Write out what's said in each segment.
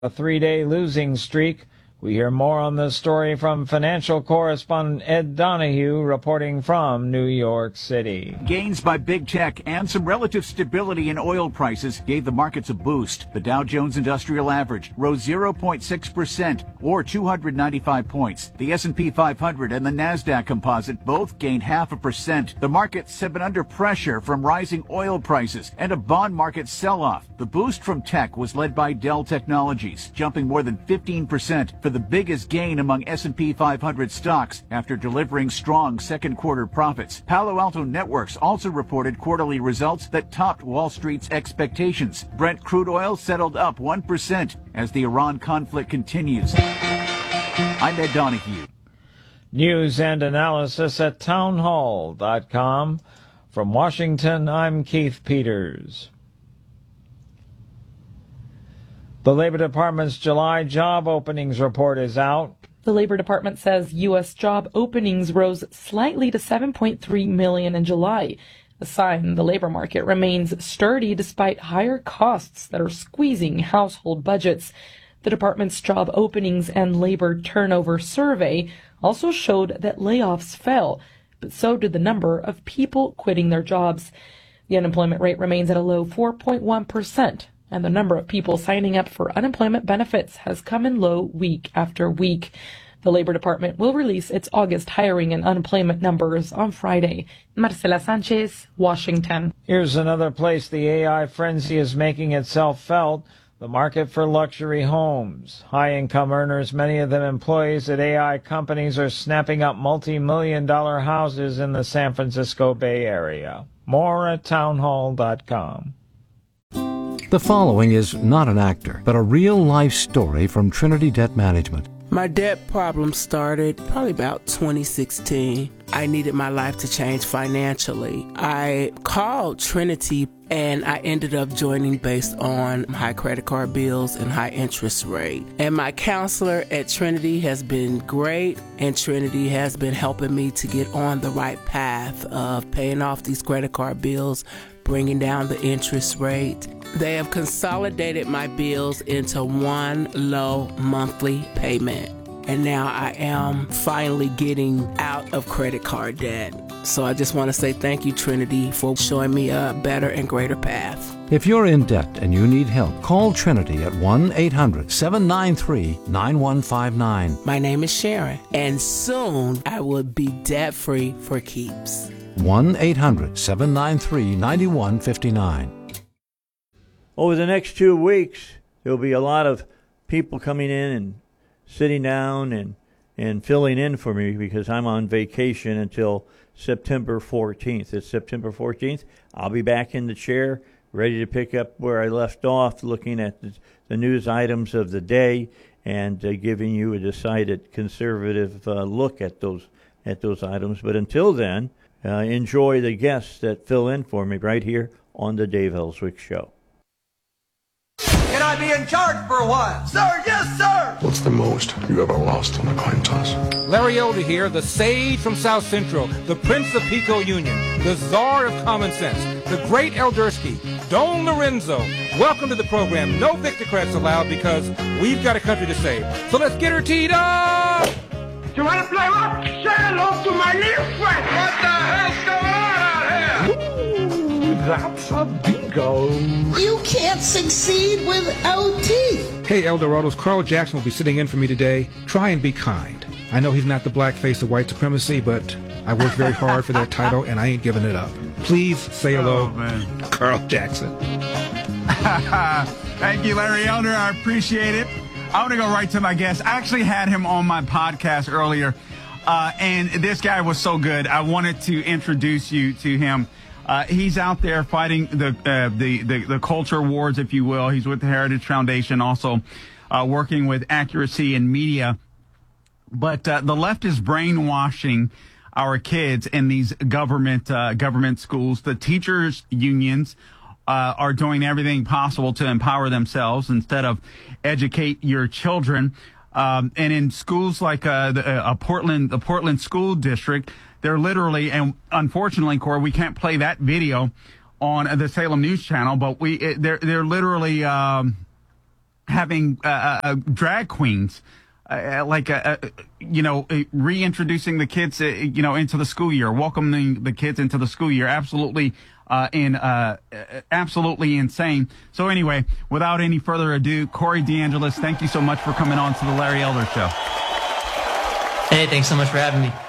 a 3-day losing streak. We hear more on this story from financial correspondent Ed Donahue reporting from New York City. Gains by big tech and some relative stability in oil prices gave the markets a boost. The Dow Jones Industrial Average rose 0.6% or 295 points. The S&P 500 and the NASDAQ Composite both gained 0.5%. The markets have been under pressure from rising oil prices and a bond market sell-off. The boost from tech was led by Dell Technologies, jumping more than 15% for the biggest gain among S&P 500 stocks after delivering strong second quarter profits. Palo Alto Networks also reported quarterly results that topped Wall Street's expectations. Brent crude oil settled up 1% as the Iran conflict continues. I'm Ed Donahue. News and analysis at townhall.com. From Washington, I'm Keith Peters. The Labor Department's July job openings report is out. The Labor Department says U.S. job openings rose slightly to 7.3 million in July, a sign the labor market remains sturdy despite higher costs that are squeezing household budgets. The department's job openings and labor turnover survey also showed that layoffs fell, but so did the number of people quitting their jobs. The unemployment rate remains at a low 4.1%. And the number of people signing up for unemployment benefits has come in low week after week. The Labor Department will release its August hiring and unemployment numbers on Friday. Marcela Sanchez, Washington. Here's another place the AI frenzy is making itself felt, the market for luxury homes. High-income earners, many of them employees at AI companies, are snapping up multi-million-dollar houses in the San Francisco Bay Area. More at townhall.com. The following is not an actor, but a real-life story from Trinity Debt Management. My debt problem started probably about 2016. I needed my life to change financially. I called Trinity and I ended up joining based on high credit card bills and high interest rate. And my counselor at Trinity has been great, and Trinity has been helping me to get on the right path of paying off these credit card bills, bringing down the interest rate. They have consolidated my bills into one low monthly payment. And now I am finally getting out of credit card debt. So I just want to say thank you, Trinity, for showing me a better and greater path. If you're in debt and you need help, call Trinity at 1-800-793-9159. My name is Sharon, and soon I will be debt-free for keeps. 1-800-793-9159. Over the next 2 weeks, there'll be a lot of people coming in and sitting down and filling in for me because I'm on vacation until September 14th. It's September 14th. I'll be back in the chair, ready to pick up where I left off, looking at the news items of the day and giving you a decided conservative look at those items. But until then, enjoy the guests that fill in for me right here on the Dave Ellswick Show. Can I be in charge for a while? Sir, yes, sir! What's the most you ever lost on a coin toss? Larry Elder here, the sage from South Central, the prince of Pico Union, the czar of common sense, the great Eldersky, Don Lorenzo. Welcome to the program. No Victocrats allowed because we've got a country to save. So let's get her teed up! You want to play what? Say hello to my little friend! What the hell's going on out here? Ooh, that's a bingo. You can't succeed without teeth. Hey, Eldorados, Carl Jackson will be sitting in for me today. Try and be kind. I know he's not the black face of white supremacy, but I worked very hard for that title, and I ain't giving it up. Please say hello, Carl Jackson. Thank you, Larry Elder. I appreciate it. I want to go right to my guest. I actually had him on my podcast earlier, and this guy was so good. I wanted to introduce you to him. He's out there fighting the culture wars, if you will. He's with the Heritage Foundation, also working with Accuracy in Media. But the left is brainwashing our kids in these government schools. The teachers' unions are doing everything possible to empower themselves instead of educate your children. And in schools like the Portland School District, they're literally, and unfortunately, Corey, we can't play that video on the Salem News Channel, but they're literally having drag queens, reintroducing the kids, into the school year, welcoming the kids into the school year. Absolutely insane. So anyway, without any further ado, Corey DeAngelis, thank you so much for coming on to the Larry Elder Show. Hey, thanks so much for having me.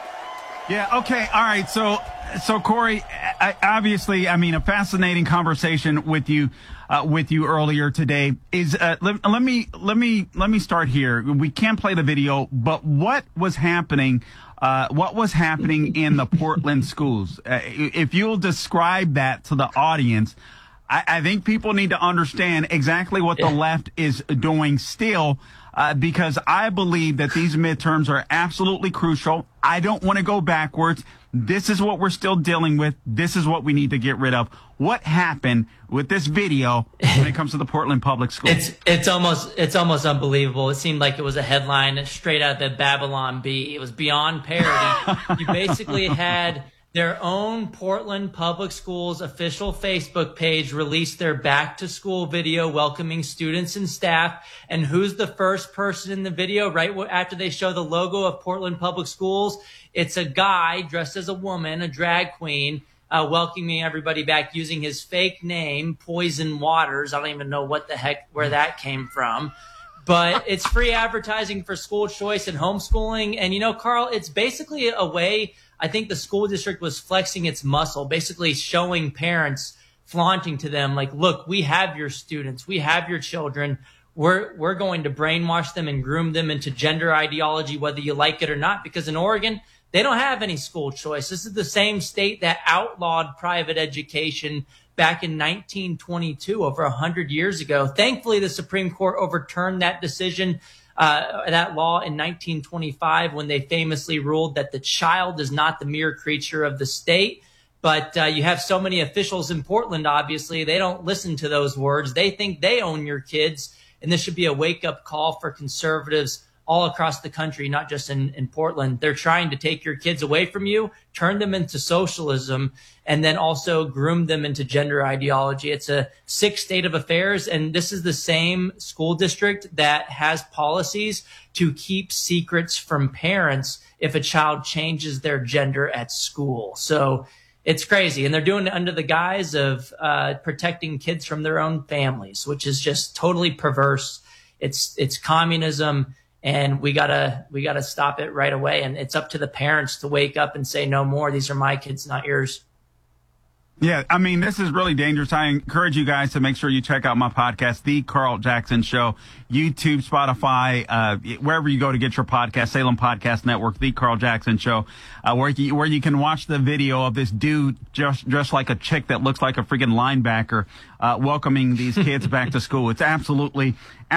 Yeah. Okay. All right. So Corey, obviously, a fascinating conversation with you earlier today. Let me start here. We can't play the video, but what was happening? What was happening in the Portland schools? If you'll describe that to the audience, I think people need to understand exactly what the left is doing still. Because I believe that these midterms are absolutely crucial. I don't want to go backwards. This is what we're still dealing with. This is what we need to get rid of. What happened with this video when it comes to the Portland Public Schools? It's almost unbelievable. It seemed like it was a headline straight out of the Babylon Bee. It was beyond parody. You basically had their own Portland Public Schools official Facebook page released their back to school video welcoming students and staff. And who's the first person in the video right after they show the logo of Portland Public Schools? It's a guy dressed as a woman, a drag queen, welcoming everybody back using his fake name, Poison Waters. I don't even know where that came from. But it's free advertising for school choice and homeschooling. And, Carl, it's basically a way I think the school district was flexing its muscle, basically showing parents, flaunting to them, like, look, we have your students. We have your children. We're going to brainwash them and groom them into gender ideology, whether you like it or not, because in Oregon, they don't have any school choice. This is the same state that outlawed private education back in 1922, over 100 years ago. Thankfully, the Supreme Court overturned that decision, that law in 1925, when they famously ruled that the child is not the mere creature of the state. But you have so many officials in Portland, obviously, they don't listen to those words. They think they own your kids. And this should be a wake-up call for conservatives all across the country, not just in Portland. They're trying to take your kids away from you, turn them into socialism, and then also groom them into gender ideology. It's a sick state of affairs, and this is the same school district that has policies to keep secrets from parents if a child changes their gender at school. So it's crazy, and they're doing it under the guise of protecting kids from their own families, which is just totally perverse. It's communism. And we gotta stop it right away. And it's up to the parents to wake up and say, no more. These are my kids, not yours. Yeah, this is really dangerous. I encourage you guys to make sure you check out my podcast, The Carl Jackson Show, YouTube, Spotify, wherever you go to get your podcast, Salem Podcast Network, The Carl Jackson Show, where you can watch the video of this dude dressed like a chick that looks like a freaking linebacker, welcoming these kids back to school. It's absolutely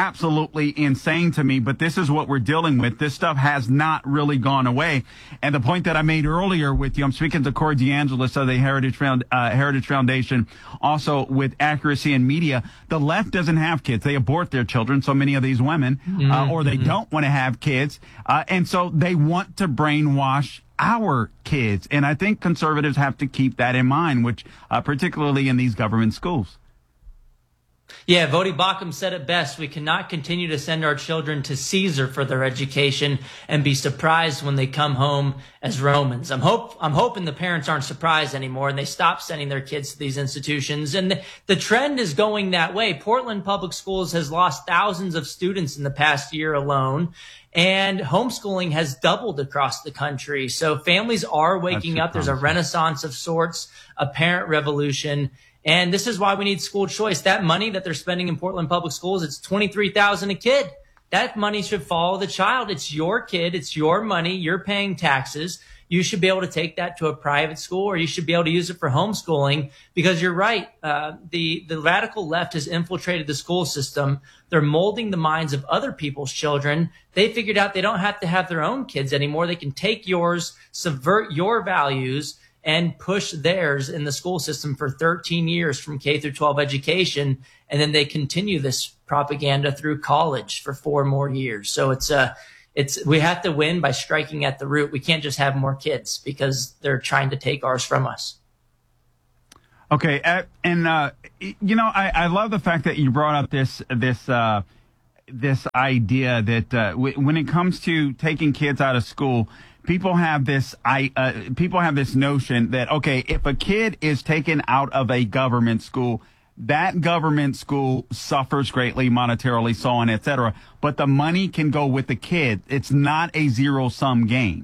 insane to me, but this is what we're dealing with. This stuff has not really gone away. And the point that I made earlier with you, I'm speaking to Corey DeAngelis of the Heritage Foundation, also with Accuracy in Media. The left doesn't have kids. They abort their children, so many of these women, or they don't want to have kids. And so they want to brainwash our kids. And I think conservatives have to keep that in mind, which particularly in these government schools. Yeah, Vodi Bakum said it best. We cannot continue to send our children to Caesar for their education and be surprised when they come home as Romans. I'm hoping the parents aren't surprised anymore and they stop sending their kids to these institutions. And the trend is going that way. Portland Public Schools has lost thousands of students in the past year alone. And homeschooling has doubled across the country. So families are waking up. There's a renaissance of sorts, a parent revolution. And this is why we need school choice. That money that they're spending in Portland Public Schools, it's $23,000 a kid. That money should follow the child. It's your kid. It's your money. You're paying taxes. You should be able to take that to a private school, or you should be able to use it for homeschooling, because you're right. The radical left has infiltrated the school system. They're molding the minds of other people's children. They figured out they don't have to have their own kids anymore. They can take yours, subvert your values, and push theirs in the school system for 13 years from K through 12 education. And then they continue this propaganda through college for 4 more years. So we have to win by striking at the root. We can't just have more kids because they're trying to take ours from us. Okay, I love the fact that you brought up this idea that when it comes to taking kids out of school, people have this notion that, okay, if a kid is taken out of a government school, that government school suffers greatly monetarily, so on, et cetera. But the money can go with the kid. It's not a zero-sum game.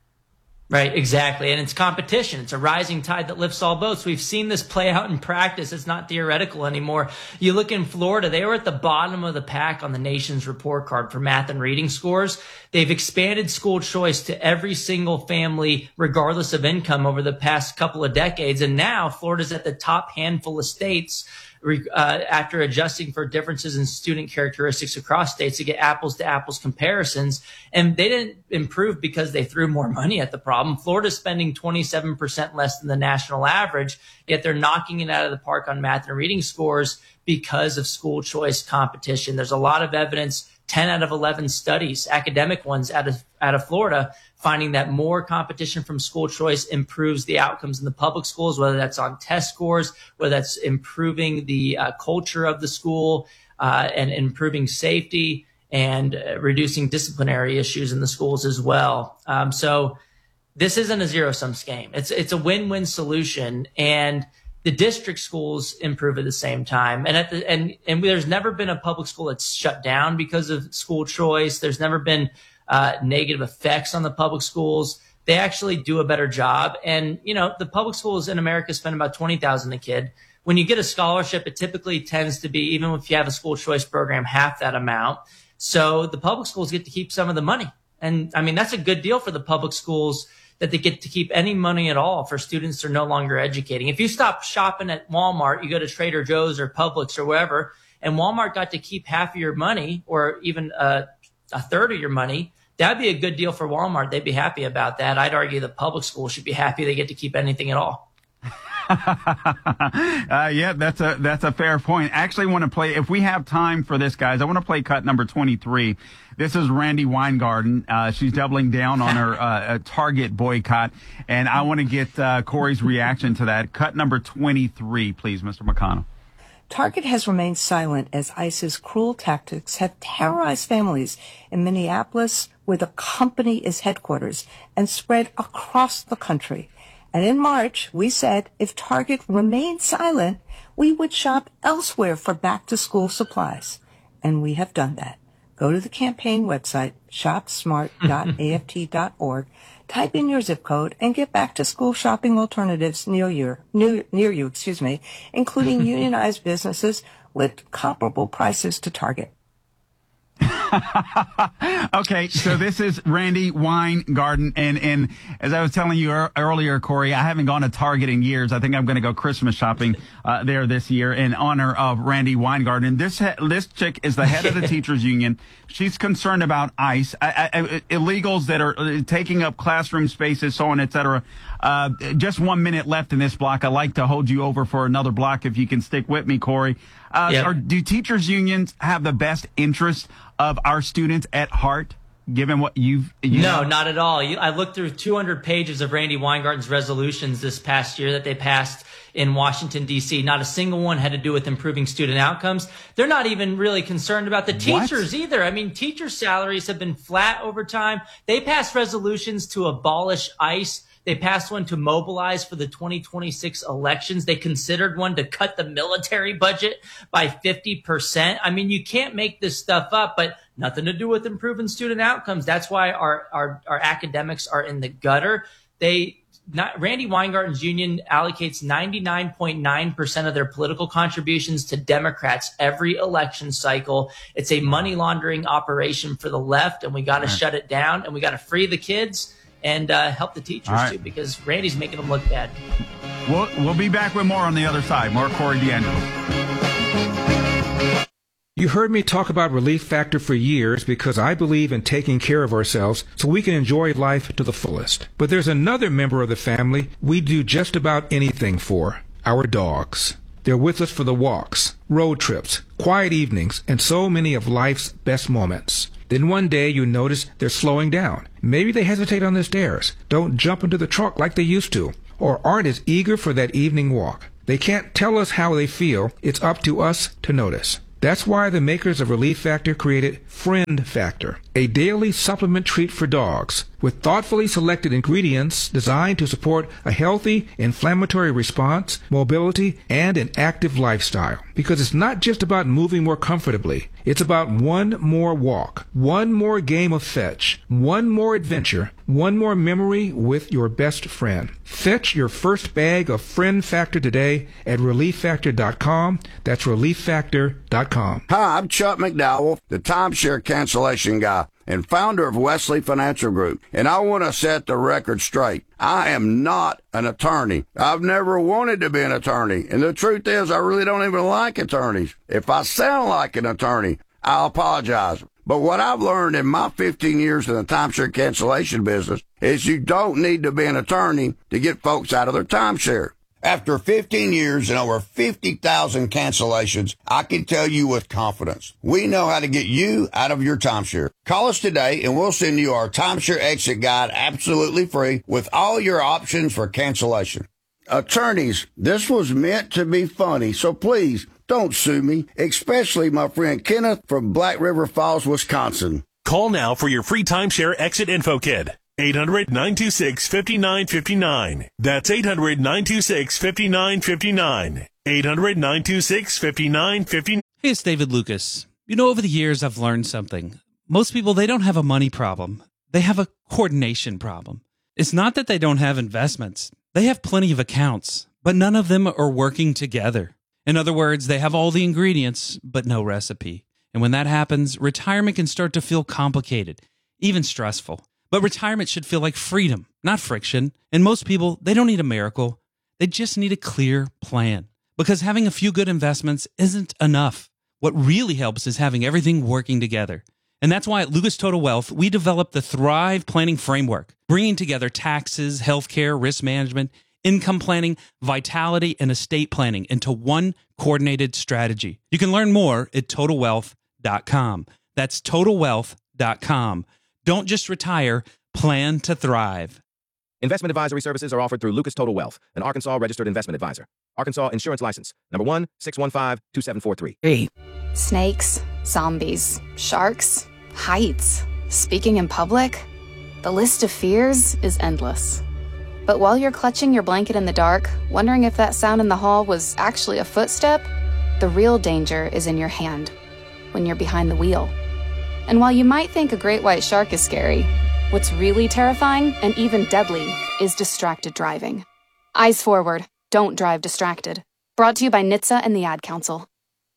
Right, exactly. And it's competition. It's a rising tide that lifts all boats. We've seen this play out in practice. It's not theoretical anymore. You look in Florida, they were at the bottom of the pack on the nation's report card for math and reading scores. They've expanded school choice to every single family, regardless of income, over the past couple of decades. And now Florida's at the top handful of states after adjusting for differences in student characteristics across states to get apples to apples comparisons. And they didn't improve because they threw more money at the problem. Florida's spending 27% less than the national average, yet they're knocking it out of the park on math and reading scores because of school choice competition. There's a lot of evidence, 10 out of 11 studies, academic ones out of Florida, finding that more competition from school choice improves the outcomes in the public schools, whether that's on test scores, whether that's improving the culture of the school and improving safety and reducing disciplinary issues in the schools as well. So this isn't a zero-sum game. It's a win-win solution, and the district schools improve at the same time. And there's never been a public school that's shut down because of school choice. There's never been negative effects on the public schools. They actually do a better job. And, the public schools in America spend about $20,000 a kid. When you get a scholarship, it typically tends to be, even if you have a school choice program, half that amount. So the public schools get to keep some of the money. And I mean, that's a good deal for the public schools, that they get to keep any money at all for students they're no longer educating. If you stop shopping at Walmart, you go to Trader Joe's or Publix or wherever, and Walmart got to keep half of your money or even a third of your money, that'd be a good deal for Walmart. They'd be happy about that. I'd argue the public school should be happy they get to keep anything at all. Yeah, that's a fair point. Actually want to play, if we have time for this, guys, I want to play cut number 23. This is Randi Weingarten. She's doubling down on her Target boycott, and I want to get Corey's reaction to that. Cut number 23, please, Mr. McConnell. Target has remained silent as ICE's cruel tactics have terrorized families in Minneapolis, where the company is headquarters, and spread across the country. And in March, we said if Target remained silent, we would shop elsewhere for back-to-school supplies. And we have done that. Go to the campaign website, shopsmart.aft.org, type in your zip code, and get back-to-school shopping alternatives near you, including unionized businesses with comparable prices to Target. Okay, so this is Randi Weingarten, and as I was telling you earlier, Corey, I haven't gone to Target in years. I think I'm going to go Christmas shopping there this year in honor of Randi Weingarten. This chick is the head of the teachers union. She's concerned about ICE, illegals that are taking up classroom spaces, so on, et cetera. Just 1 minute left in this block. I'd like to hold you over for another block if you can stick with me, Corey. Yep. Do teachers unions have the best interest of our students at heart, given what you No, know? Not at all. I looked through 200 pages of Randi Weingarten's resolutions this past year that they passed in Washington, D.C. Not a single one had to do with improving student outcomes. They're not even really concerned about the teachers either. I mean, teacher salaries have been flat over time. They passed resolutions to abolish ICE. They passed one to mobilize for the 2026 elections. They considered one to cut the military budget by 50%. I mean, you can't make this stuff up, but nothing to do with improving student outcomes. That's why our academics are in the gutter. Randi Weingarten's union allocates 99.9% of their political contributions to Democrats every election cycle. It's a money laundering operation for the left, and we got to shut it down, and we got to free the kids and help the teachers too, because Randy's making them look bad. We'll be back with more on the other side. More Corey D'Angelo. You heard me talk about Relief Factor for years because I believe in taking care of ourselves so we can enjoy life to the fullest. But there's another member of the family we do just about anything for, our dogs. They're with us for the walks, road trips, quiet evenings, and so many of life's best moments. Then one day you notice they're slowing down. Maybe they hesitate on the stairs, don't jump into the truck like they used to, or aren't as eager for that evening walk. They can't tell us how they feel. It's up to us to notice. That's why the makers of Relief Factor created Friend Factor, a daily supplement treat for dogs with thoughtfully selected ingredients designed to support a healthy inflammatory response, mobility, and an active lifestyle. Because it's not just about moving more comfortably. It's about one more walk, one more game of fetch, one more adventure, one more memory with your best friend. Fetch your first bag of Friend Factor today at ReliefFactor.com. That's ReliefFactor.com. Hi, I'm Chuck McDowell, the timeshare cancellation guy and founder of Wesley Financial Group. And I want to set the record straight. I am not an attorney. I've never wanted to be an attorney. And the truth is, I really don't even like attorneys. If I sound like an attorney, I'll apologize. But what I've learned in my 15 years in the timeshare cancellation business is you don't need to be an attorney to get folks out of their timeshare. After 15 years and over 50,000 cancellations, I can tell you with confidence, we know how to get you out of your timeshare. Call us today and we'll send you our timeshare exit guide absolutely free with all your options for cancellation. Attorneys, this was meant to be funny, so please don't sue me, especially my friend Kenneth from Black River Falls, Wisconsin. Call now for your free timeshare exit info kit. 800-926-5959. That's 800-926-5959. 800-926-5959. Hey, it's David Lucas. You know, over the years, I've learned something. Most people, they don't have a money problem. They have a coordination problem. It's not that they don't have investments. They have plenty of accounts, but none of them are working together. In other words, they have all the ingredients, but no recipe. And when that happens, retirement can start to feel complicated, even stressful. But retirement should feel like freedom, not friction. And most people, they don't need a miracle. They just need a clear plan. Because having a few good investments isn't enough. What really helps is having everything working together. And that's why at Lucas Total Wealth, we developed the Thrive Planning Framework, bringing together taxes, healthcare, risk management, income planning, vitality, and estate planning into one coordinated strategy. You can learn more at TotalWealth.com. That's TotalWealth.com. Don't just retire, plan to thrive. Investment advisory services are offered through Lucas Total Wealth, an Arkansas registered investment advisor. Arkansas Insurance License, number 1-615-2743. Hey. Snakes, zombies, sharks, heights, speaking in public. The list of fears is endless. But while you're clutching your blanket in the dark, wondering if that sound in the hall was actually a footstep, the real danger is in your hand, when you're behind the wheel. And while you might think a great white shark is scary, what's really terrifying and even deadly is distracted driving. Eyes forward, don't drive distracted. Brought to you by NHTSA and the Ad Council.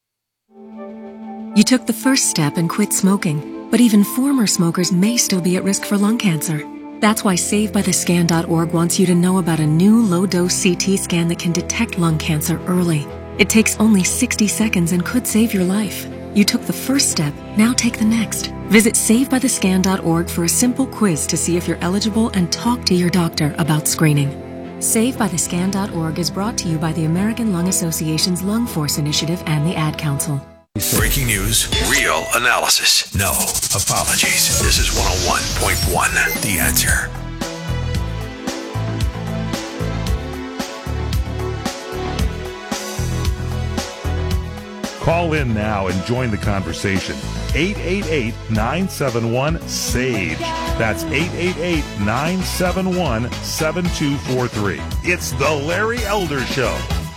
You took the first step and quit smoking, but even former smokers may still be at risk for lung cancer. That's why SaveByTheScan.org wants you to know about a new low-dose CT scan that can detect lung cancer early. It takes only 60 seconds and could save your life. You took the first step, now take the next. Visit SaveByTheScan.org for a simple quiz to see if you're eligible and talk to your doctor about screening. SaveByTheScan.org is brought to you by the American Lung Association's Lung Force Initiative and the Ad Council. Breaking news, real analysis, no apologies. This is 101.1 The Answer. Call in now and join the conversation. 888-971-SAGE. That's 888-971-7243. It's the Larry Elder Show.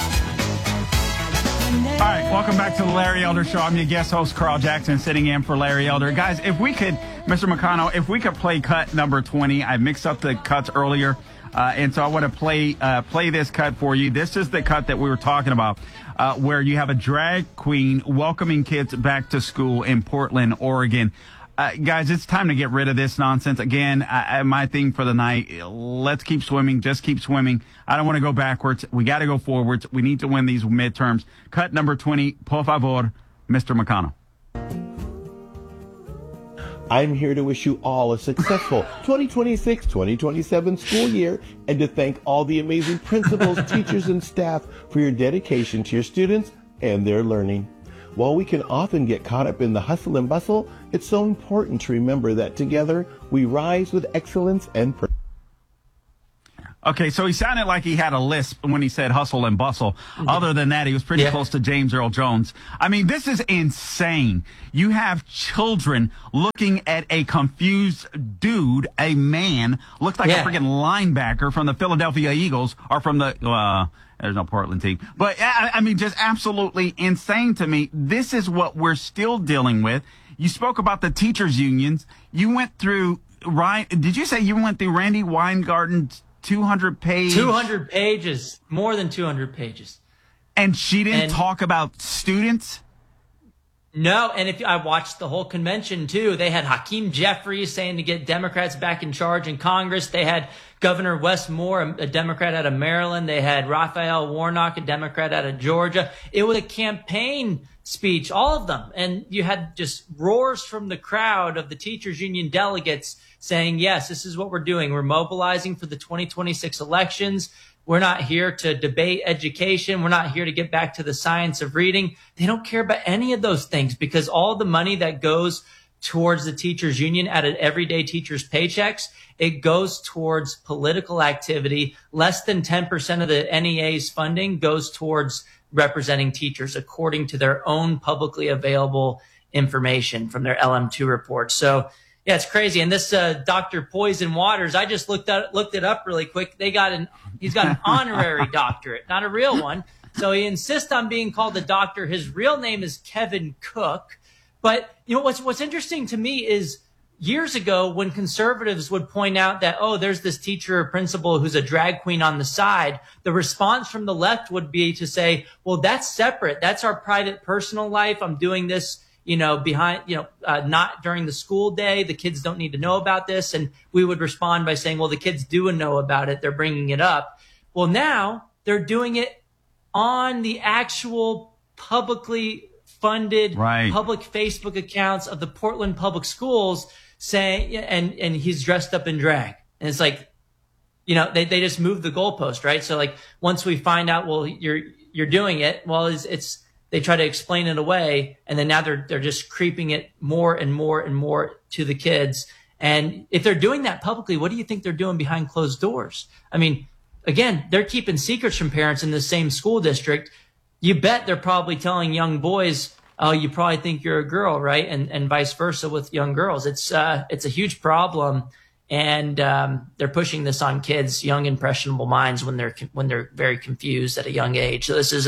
All right, welcome back to the Larry Elder Show. I'm your guest host, Carl Jackson, sitting in for Larry Elder. Guys, if we could, Mr. McConnell, if we could play cut number 20. I mixed up the cuts earlier, and so I want to play this cut for you. This is the cut that we were talking about, where you have a drag queen welcoming kids back to school in Portland, Oregon. Guys, it's time to get rid of this nonsense. Again, my thing for the night, let's keep swimming. Just keep swimming. I don't want to go backwards. We got to go forwards. We need to win these midterms. Cut number 20, por favor, Mr. McConnell. I'm here to wish you all a successful 2026-2027 school year and to thank all the amazing principals, teachers, and staff for your dedication to your students and their learning. While we can often get caught up in the hustle and bustle, it's so important to remember that together we rise with excellence and Okay, so he sounded like he had a lisp when he said hustle and bustle. Other than that, he was pretty close to James Earl Jones. I mean, this is insane. You have children looking at a confused dude, a man, looks like a freaking linebacker from the Philadelphia Eagles or from the, there's no Portland team. But, I mean, just absolutely insane to me. This is what we're still dealing with. You spoke about the teachers' unions. You went through, did you say you went through Randy Weingarten's 200 pages, more than 200 pages. And she didn't talk about students? No, and if I watched the whole convention too, they had Hakeem Jeffries saying to get Democrats back in charge in Congress. They had Governor Wes Moore, a Democrat out of Maryland. They had Raphael Warnock, a Democrat out of Georgia. It was a campaign speech, all of them. And you had just roars from the crowd of the teachers union delegates saying, yes, this is what we're doing. We're mobilizing for the 2026 elections. We're not here to debate education. We're not here to get back to the science of reading. They don't care about any of those things because all the money that goes towards the teachers union out of everyday teachers' paychecks, it goes towards political activity. Less than 10% of the NEA's funding goes towards representing teachers according to their own publicly available information from their LM2 report. So yeah, it's crazy. And this Dr. Poison Waters, I just looked it up really quick. He's got an honorary doctorate, not a real one. So he insists on being called a doctor. His real name is Kevin Cook. But you know what's interesting to me is years ago when conservatives would point out that, oh, there's this teacher or principal who's a drag queen on the side, the response from the left would be to say, well, that's separate. That's our private personal life. I'm doing this behind, not during the school day. The kids don't need to know about this. And we would respond by saying, well, the kids do know about it. They're bringing it up. Well, now they're doing it on the actual publicly funded public Facebook accounts of the Portland Public Schools saying, and he's dressed up in drag. And it's like, they just moved the goalpost, right? So like once we find out, well, you're doing it, well, it's they try to explain it away, and then now they're just creeping it more and more and more to the kids. And if they're doing that publicly, what do you think they're doing behind closed doors? I mean, again, they're keeping secrets from parents in the same school district. You bet they're probably telling young boys, oh, you probably think you're a girl, right? And vice versa with young girls. It's a huge problem. And they're pushing this on kids, young impressionable minds when they're very confused at a young age. So this is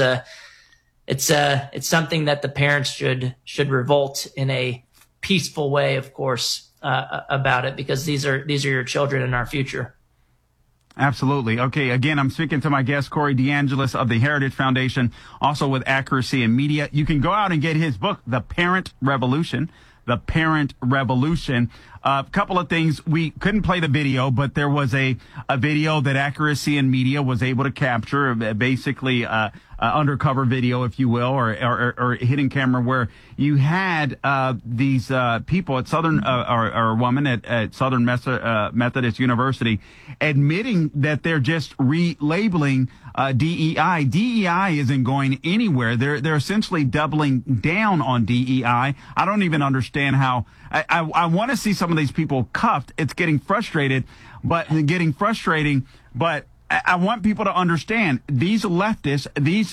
it's something that the parents should revolt in a peaceful way, of course, about it, because these are your children and our future. Absolutely. Okay. Again, I'm speaking to my guest, Corey DeAngelis of the Heritage Foundation, also with Accuracy in Media. You can go out and get his book, The Parent Revolution. The Parent Revolution. A couple of things. We couldn't play the video, but there was a video that Accuracy in Media was able to capture, basically undercover video, if you will, or hidden camera, where you had these people at Southern, or a woman at Southern Methodist University admitting that they're just relabeling DEI. DEI isn't going anywhere. They're essentially doubling down on DEI. I don't even understand how. I want to see some of these people cuffed. It's getting frustrating, but I want people to understand these leftists,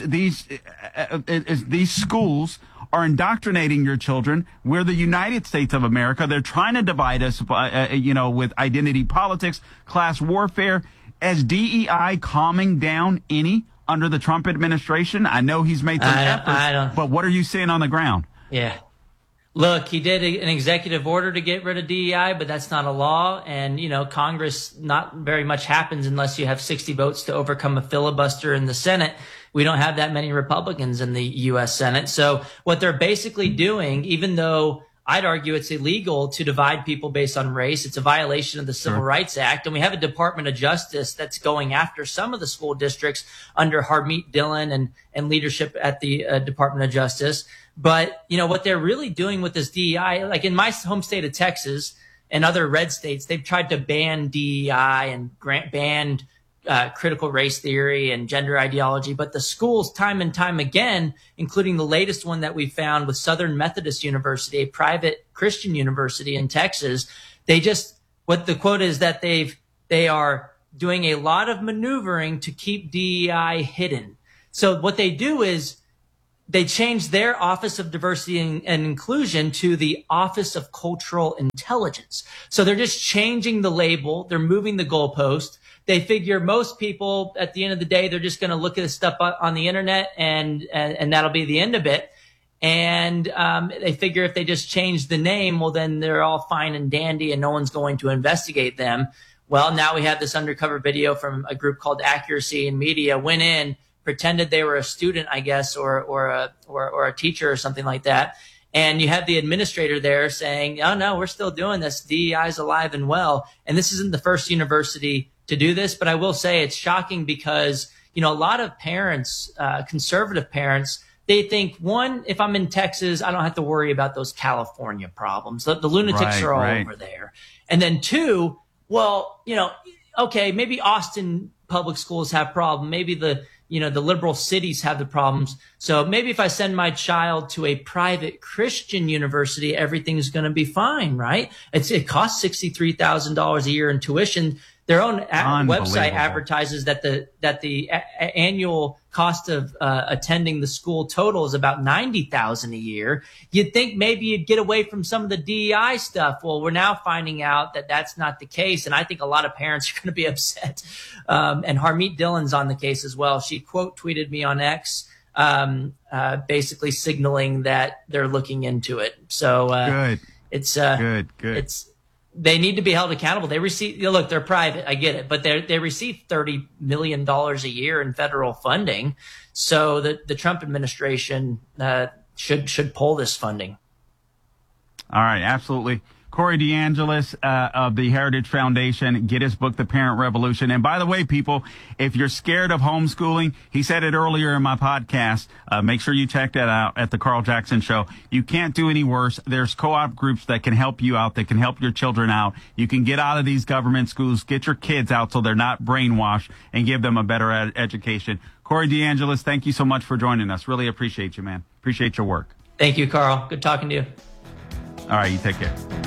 these schools are indoctrinating your children. We're the United States of America. They're trying to divide us, with identity politics, class warfare. Is DEI calming down any under the Trump administration? I know he's made some efforts, but what are you seeing on the ground? Yeah. Look, he did an executive order to get rid of DEI, but that's not a law. And, Congress, not very much happens unless you have 60 votes to overcome a filibuster in the Senate. We don't have that many Republicans in the U.S. Senate. So what they're basically doing, even though I'd argue it's illegal to divide people based on race, it's a violation of the Civil Rights Act. And we have a Department of Justice that's going after some of the school districts under Harmeet Dillon and leadership at the Department of Justice. But, what they're really doing with this DEI, like in my home state of Texas and other red states, they've tried to ban DEI and ban critical race theory and gender ideology. But the schools, time and time again, including the latest one that we found with Southern Methodist University, a private Christian university in Texas, what the quote is that they are doing a lot of maneuvering to keep DEI hidden. So what they do is they change their Office of Diversity and Inclusion to the Office of Cultural Intelligence. So they're just changing the label. They're moving the goalpost. They figure most people at the end of the day, they're just going to look at this stuff on the internet and that'll be the end of it. And they figure if they just change the name, well, then they're all fine and dandy and no one's going to investigate them. Well, now we have this undercover video from a group called Accuracy in Media, went in, pretended they were a student, I guess, or a teacher or something like that. And you have the administrator there saying, oh, no, we're still doing this. DEI is alive and well. And this isn't the first university to do this. But I will say it's shocking because, a lot of parents, conservative parents, they think, one, if I'm in Texas, I don't have to worry about those California problems. The lunatics are all over there. And then two, well, okay, maybe Austin public schools have problems. Maybe the liberal cities have the problems. So maybe if I send my child to a private Christian university, everything's going to be fine, right? It costs $63,000 a year in tuition. Their own website advertises that the annual cost of attending the school total is about $90,000 a year. You'd think maybe you'd get away from some of the DEI stuff. Well, we're now finding out that that's not the case, and I think a lot of parents are going to be upset. And Harmeet Dillon's on the case as well. She quote tweeted me on X, basically signaling that they're looking into it. So good. It's good. They need to be held accountable. They receive, look, they're private. I get it, but they receive $30 million a year in federal funding. So the Trump administration should pull this funding. All right, absolutely. Corey DeAngelis of the Heritage Foundation. Get his book, The Parent Revolution. And by the way, people, if you're scared of homeschooling, he said it earlier in my podcast. Make sure you check that out at the Carl Jackson Show. You can't do any worse. There's co-op groups that can help you out, that can help your children out. You can get out of these government schools, get your kids out so they're not brainwashed, and give them a better education. Corey DeAngelis, thank you so much for joining us. Really appreciate you, man. Appreciate your work. Thank you, Carl. Good talking to you. All right, you take care.